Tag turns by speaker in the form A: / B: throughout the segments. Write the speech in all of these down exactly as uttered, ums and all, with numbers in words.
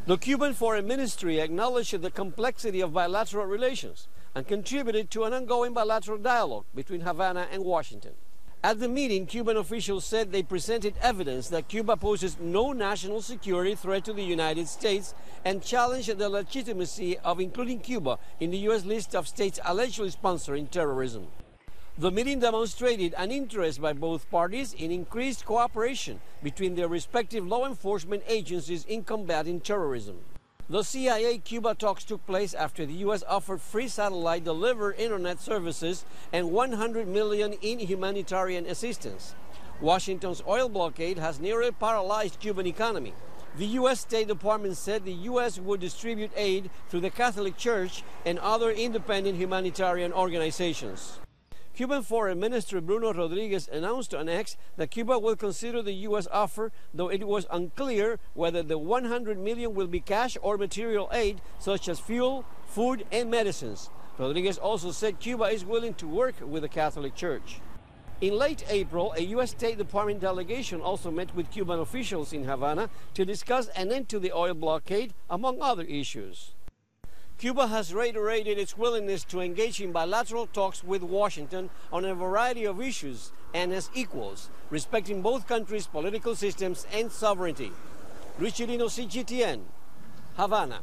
A: The Cuban Foreign Ministry acknowledged the complexity of bilateral relations and contributed to an ongoing bilateral dialogue between Havana and Washington. At the meeting, Cuban officials said they presented evidence that Cuba poses no national security threat to the United States and challenged the legitimacy of including Cuba in the U S list of states allegedly sponsoring terrorism. The meeting demonstrated an interest by both parties in increased cooperation between their respective law enforcement agencies in combating terrorism. The C I A-Cuba talks took place after the U S offered free satellite-delivered internet services and one hundred million dollars in humanitarian assistance. Washington's oil blockade has nearly paralyzed Cuban economy. The U S State Department said the U S would distribute aid through the Catholic Church and other independent humanitarian organizations. Cuban Foreign Minister Bruno Rodriguez announced on X that Cuba will consider the U S offer, though it was unclear whether the one hundred million dollars will be cash or material aid, such as fuel, food, and medicines. Rodriguez also said Cuba is willing to work with the Catholic Church. In late April, a U S State Department delegation also met with Cuban officials in Havana to discuss an end to the oil blockade, among other issues. Cuba has reiterated its willingness to engage in bilateral talks with Washington on a variety of issues and as equals, respecting both countries' political systems and sovereignty. Richardino, C G T N, Havana.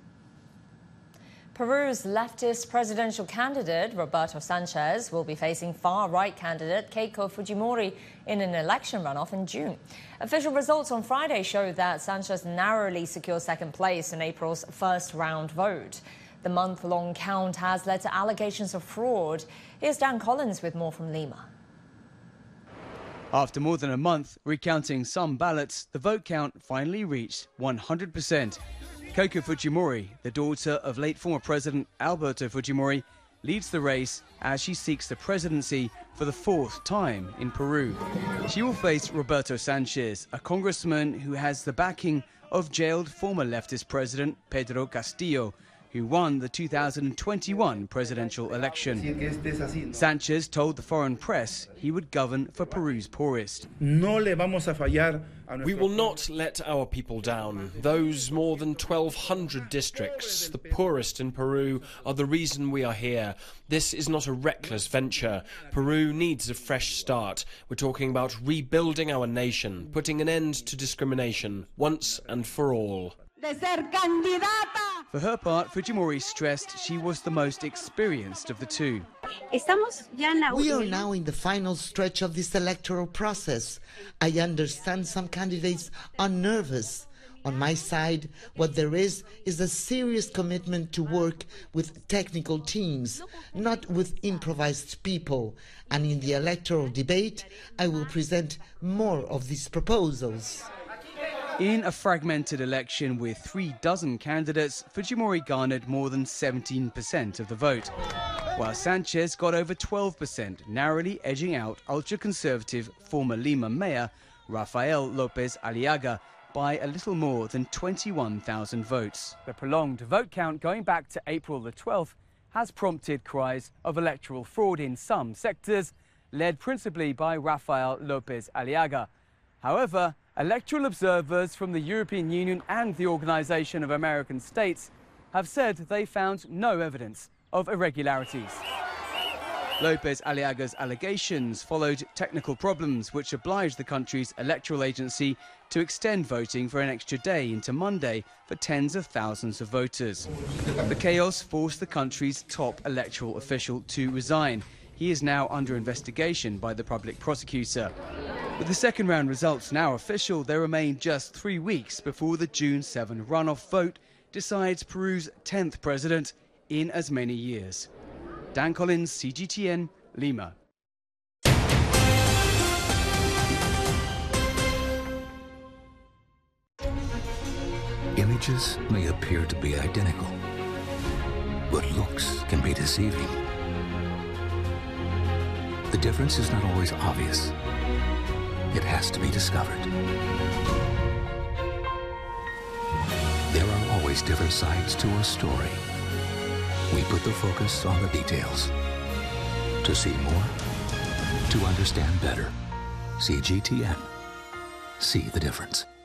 B: Peru's leftist presidential candidate, Roberto Sanchez, will be facing far-right candidate Keiko Fujimori in an election runoff in June. Official results on Friday show that Sanchez narrowly secured second place in April's first-round vote. The month-long count has led to allegations of fraud. Here's Dan Collins with more from Lima.
C: After more than a month recounting some ballots, the vote count finally reached one hundred percent. Keiko Fujimori, the daughter of late former President Alberto Fujimori, leads the race as she seeks the presidency for the fourth time in Peru. She will face Roberto Sanchez, a congressman who has the backing of jailed former leftist president Pedro Castillo, who won the two thousand twenty-one presidential election. Sanchez told the foreign press he would govern for Peru's poorest.
D: We will not let our people down. Those more than twelve hundred districts, the poorest in Peru, are the reason we are here. This is not a reckless venture. Peru needs a fresh start. We're talking about rebuilding our nation, putting an end to discrimination, once and for all.
C: For her part, Fujimori stressed she was the most experienced of the two.
E: We are now in the final stretch of this electoral process. I understand some candidates are nervous. On my side, what there is is a serious commitment to work with technical teams, not with improvised people. And in the electoral debate, I will present more of these proposals.
C: In a fragmented election with three dozen candidates, Fujimori garnered more than seventeen percent of the vote, while Sanchez got over twelve percent, narrowly edging out ultra-conservative former Lima mayor Rafael López Aliaga by a little more than twenty-one thousand votes. The prolonged vote count going back to April the twelfth has prompted cries of electoral fraud in some sectors, led principally by Rafael López Aliaga. However, electoral observers from the European Union and the Organization of American States have said they found no evidence of irregularities. López Aliaga's allegations followed technical problems which obliged the country's electoral agency to extend voting for an extra day into Monday for tens of thousands of voters. The chaos forced the country's top electoral official to resign. He is now under investigation by the public prosecutor. With the second round results now official, there remain just three weeks before the June seventh runoff vote decides Peru's tenth president in as many years. Dan Collins, C G T N, Lima.
F: Images may appear to be identical, but looks can be deceiving. The difference is not always obvious. It has to be discovered. There are always different sides to a story. We put the focus on the details. To see more, to understand better. C G T N. See the difference.